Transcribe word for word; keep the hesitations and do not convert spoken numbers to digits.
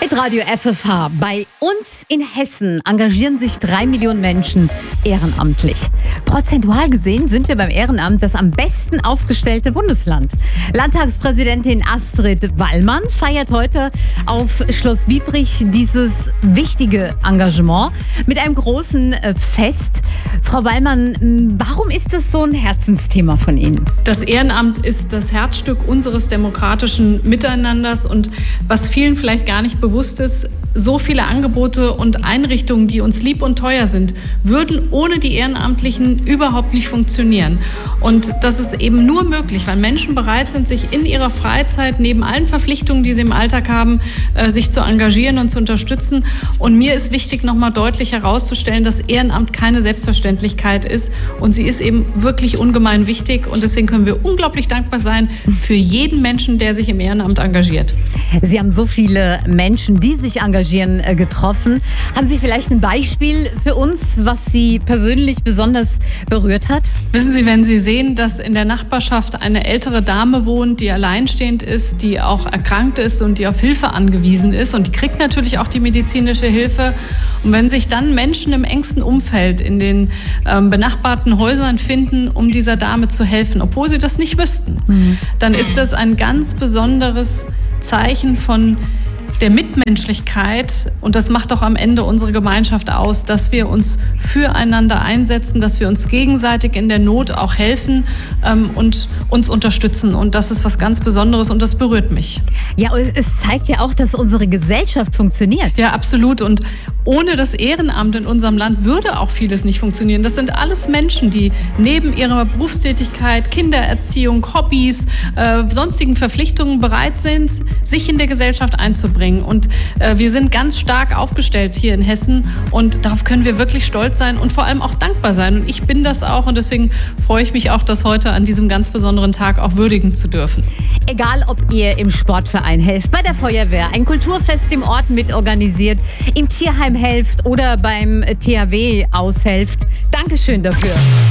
Hitradio F F H. Bei uns in Hessen engagieren sich drei Millionen Menschen ehrenamtlich. Prozentual gesehen sind wir beim Ehrenamt das am besten aufgestellte Bundesland. Landtagspräsidentin Astrid Wallmann feiert heute auf Schloss Biebrich dieses wichtige Engagement mit einem großen Fest. Frau Wallmann, warum ist das so ein Herzensthema von Ihnen? Das Ehrenamt ist das Herzstück unseres demokratischen Miteinanders und was vielen vielleicht gar nicht bewusst ist, so viele Angebote und Einrichtungen, die uns lieb und teuer sind, würden ohne die Ehrenamtlichen überhaupt nicht funktionieren. Und das ist eben nur möglich, weil Menschen bereit sind, sich in ihrer Freizeit neben allen Verpflichtungen, die sie im Alltag haben, äh, sich zu engagieren und zu unterstützen. Und mir ist wichtig, nochmal deutlich herauszustellen, dass Ehrenamt keine Selbstverständlichkeit ist. Und sie ist eben wirklich ungemein wichtig. Und deswegen können wir unglaublich dankbar sein für jeden Menschen, der sich im Ehrenamt engagiert. Sie haben so viele Menschen, die sich engagieren, getroffen. Haben Sie vielleicht ein Beispiel für uns, was Sie persönlich besonders berührt hat? Wissen Sie, wenn Sie sehen, dass in der Nachbarschaft eine ältere Dame wohnt, die alleinstehend ist, die auch erkrankt ist und die auf Hilfe angewiesen ist und die kriegt natürlich auch die medizinische Hilfe. Und wenn sich dann Menschen im engsten Umfeld in den ähm, benachbarten Häusern finden, um dieser Dame zu helfen, obwohl sie das nicht müssten, mhm. dann ist das ein ganz besonderes Zeichen von der Mitmenschlichkeit, und das macht auch am Ende unsere Gemeinschaft aus, dass wir uns füreinander einsetzen, dass wir uns gegenseitig in der Not auch helfen ähm, und uns unterstützen. Und das ist was ganz Besonderes und das berührt mich. Ja, es zeigt ja auch, dass unsere Gesellschaft funktioniert. Ja, absolut. Und ohne das Ehrenamt in unserem Land würde auch vieles nicht funktionieren. Das sind alles Menschen, die neben ihrer Berufstätigkeit, Kindererziehung, Hobbys, äh, sonstigen Verpflichtungen bereit sind, sich in der Gesellschaft einzubringen. Und äh, wir sind ganz stark aufgestellt hier in Hessen und darauf können wir wirklich stolz sein und vor allem auch dankbar sein. Und ich bin das auch und deswegen freue ich mich auch, das heute an diesem ganz besonderen Tag auch würdigen zu dürfen. Egal, ob ihr im Sportverein helft, bei der Feuerwehr, ein Kulturfest im Ort mitorganisiert, im Tierheim helft oder beim T H W aushelft. Dankeschön dafür.